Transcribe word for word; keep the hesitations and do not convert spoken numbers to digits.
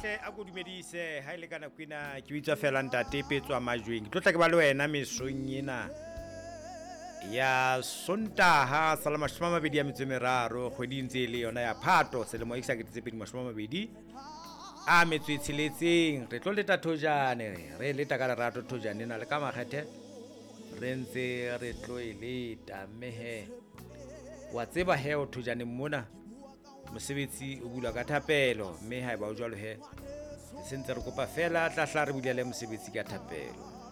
hle a go dumedise ha ile kana kwina ke bitsa fela ntate petswa majweng ke tlotla ke ba le wena mesong ena ya Sontaha salama shoma mabedi ya metso meraro kgwedi ntse le yona ya Phato selemo e sa ke tse pedi mashoma mabedi a metso itshiletseng re tlo leta thojane re leta ka lerato thojane na le ka makgethe re ntse re tlo ileta mehe wa tseba he o thojane mona mosebetsi o bula ka thapelo mme ha eba o jwalo he sentse re kopa fela tla hla re bulela mosebetsi ka thapelo